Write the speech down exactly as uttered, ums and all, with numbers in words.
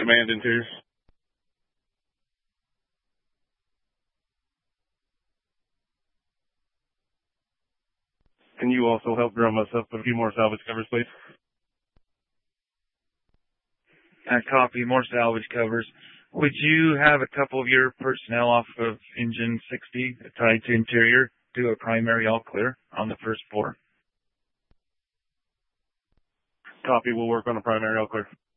Command interior. Can you also help drum us up a few more salvage covers, please? I copy. More salvage covers. Would you have a couple of your personnel off of engine sixty tied to interior do a primary all clear on the first floor? Copy. We'll work on a primary all clear.